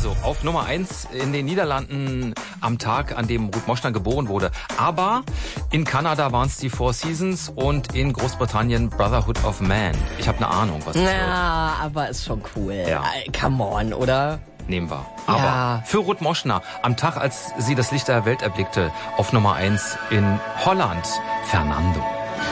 Also, auf Nummer 1 in den Niederlanden am Tag, an dem Ruth Moschner geboren wurde. Aber in Kanada waren es die Four Seasons und in Großbritannien Brotherhood of Man. Ich habe eine Ahnung, was das wird. Ja, aber ist schon cool. Ja. Come on, oder? Nehmen wir. Aber Ja. für Ruth Moschner, am Tag, als sie das Licht der Welt erblickte, auf Nummer 1 in Holland, Fernando.